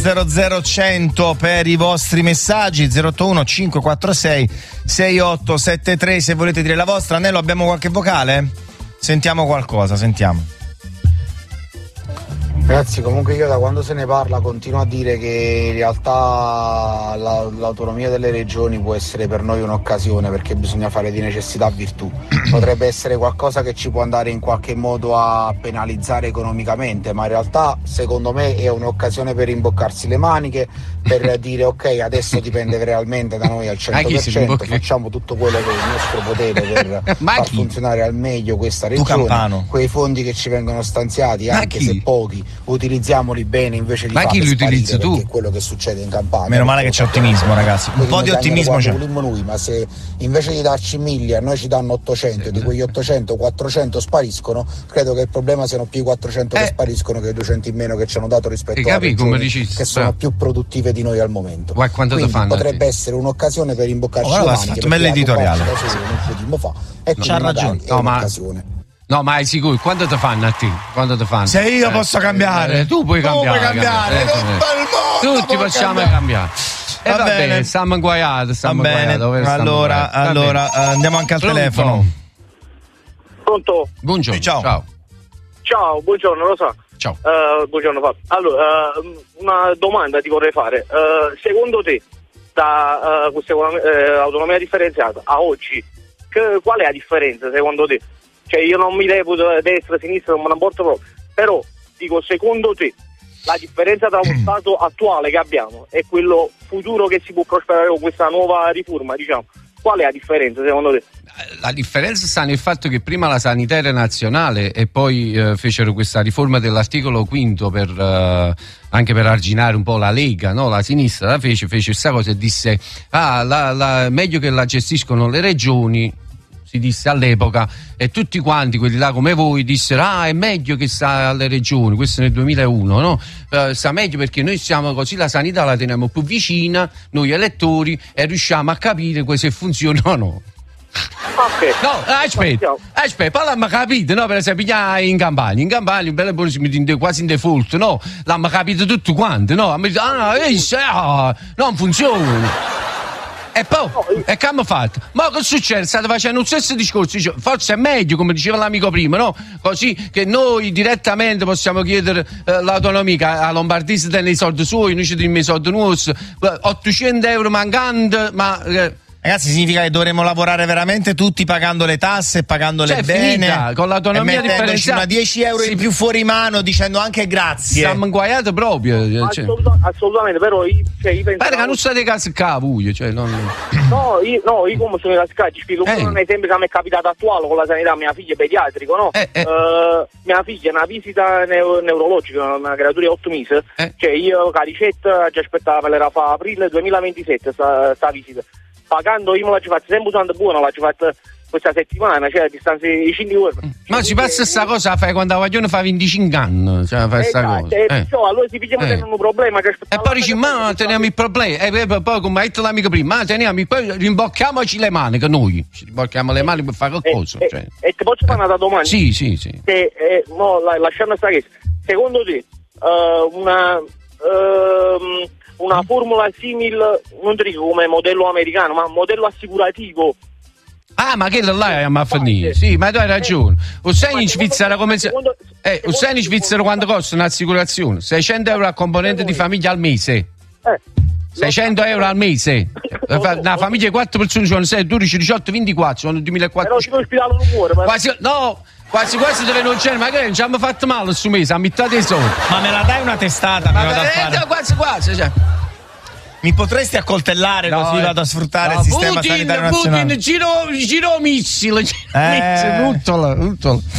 00100 per i vostri messaggi, 081 546 6873 se volete dire la vostra. Nello, abbiamo qualche vocale? Sentiamo qualcosa, sentiamo. Ragazzi, comunque io da quando se ne parla continuo a dire che in realtà l'autonomia delle regioni può essere per noi un'occasione, perché bisogna fare di necessità virtù. Potrebbe essere qualcosa che ci può andare in qualche modo a penalizzare economicamente, ma in realtà secondo me è un'occasione per rimboccarsi le maniche, per dire ok, adesso dipende realmente da noi al 100%, facciamo tutto quello che è il nostro potere per far funzionare al meglio questa regione. Quei fondi che ci vengono stanziati, anche se pochi, utilizziamoli bene invece di farli sparire, perché è quello che succede in Campania. Meno male che c'è ottimismo, ragazzi, un po' di ottimismo c'è. Noi, ma se invece di darci 1000 a noi ci danno 800, di quegli 800 400 spariscono, credo che il problema siano più i 400 che spariscono che i 200 in meno che ci hanno dato rispetto a regioni che sono più produttive di noi al momento. Quindi potrebbe essere un'occasione per imboccarci le maniche, bello editoriale. C'ha ragione, è un'occasione. No, ma è sicuro, quando ti fanno a te? Quando ti fanno? Se io posso cambiare, tu puoi cambiare. Tutti possiamo cambiare. E va bene, stiamo inguaiati, Allora, andiamo anche al telefono. Pronto? Buongiorno. Ciao. Ciao, buongiorno, lo so. Ciao. Buongiorno Fabio. Allora, una domanda ti vorrei fare. Secondo te, da questa autonomia differenziata a oggi, qual è la differenza secondo te? Cioè, io non mi reputo destra, sinistra, non me ne importa proprio. Però, dico, secondo te, la differenza tra lo stato attuale che abbiamo e quello futuro che si può prosperare con questa nuova riforma, diciamo, qual è la differenza secondo te? La differenza sta nel fatto che prima la sanitaria nazionale e poi fecero questa riforma dell'articolo 5 per anche per arginare un po' la Lega, no? La sinistra la fece questa cosa e disse meglio che la gestiscono le regioni, si disse all'epoca, e tutti quanti quelli là come voi dissero è meglio che sta alle regioni, questo nel 2001, no? Sta meglio perché noi siamo così, la sanità la teniamo più vicina, noi elettori, e riusciamo a capire se funziona o no. Okay. No, aspetta, poi l'hanno capito, no? Per esempio in Campania quasi in default, no? L'hanno capito tutti quanti, no? Non funziona. E poi, e che hanno fatto? Ma che succede? State facendo lo stesso discorso, dice, forse è meglio, come diceva l'amico prima, no? Così che noi direttamente possiamo chiedere l'autonomia a Lombardese tiene i soldi suoi, noi ci diamo i soldi nostri, 800 euro mancanti, ma... Ragazzi, significa che dovremmo lavorare veramente tutti pagando le tasse, pagandole bene, finita, con l'autonomia differenziata, 10 euro in più fuori mano, dicendo anche grazie. Siamo inguaiati proprio. Assolutamente, però io penso... Pare che non state cascavo, cioè non... No, io come sono cascato, ti spiego un esempio che mi è capitato attuale con la sanità, mia figlia è pediatrico, no? Mia figlia una visita neurologica, una creatura di 8 mesi, cioè io con la ricetta ci aspettavo, era fa aprile 2027 sta visita. Pagando io me la ci faccio sempre usando buono, la ci faccio questa settimana, cioè a distanza di 5 ore. Ma ci passa sta cosa, la fai quando la vogliono fa 25 anni, cioè fai sta cosa. Allora si pigliamo un problema che e poi dici, ma teniamo il problema, e poi come ha detto l'amico prima, ma teniamo, poi rimbocchiamoci le mani, che noi ci rimbocchiamo le mani per fare qualcosa. E ti posso fare una domanda? Sì. Che, lasciando stare questo, secondo te una formula simile, non ti dico come modello americano, ma modello assicurativo. Ma che là è a finire? Sì, ma tu hai ragione. Usai in Svizzera come se... Usai in Svizzera quanto costa un'assicurazione? 600 euro a componente di famiglia al mese. 600 euro al mese. Una famiglia di 4 persone sono 6, 12, 18, 24, sono 2400. Però ci ospitare non muore. Quasi deve non c'è, magari non ci hanno fatto male su mese, a metà dei soldi. Ma me la dai una testata? Quasi, cioè. Mi potresti accoltellare così vado a sfruttare il sistema sanitario nazionale? Putin, giro missile, tutto là.